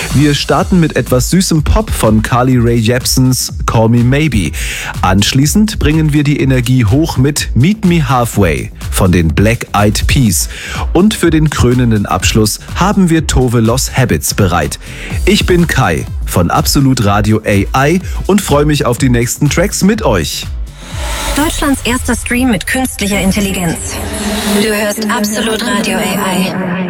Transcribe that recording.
Wir starten mit etwas süßem Pop von Carly Rae Jepsens Call Me Maybe. Anschließend bringen wir die Energie hoch mit Meet Me Halfway von den Black Eyed Peas. Und für den krönenden Abschluss haben wir Tove Los Habits bereit. Ich bin Kai von Absolut Radio AI und freue mich auf die nächsten Tracks mit euch. Deutschlands erster Stream mit künstlicher Intelligenz. Du hörst Absolut Radio AI.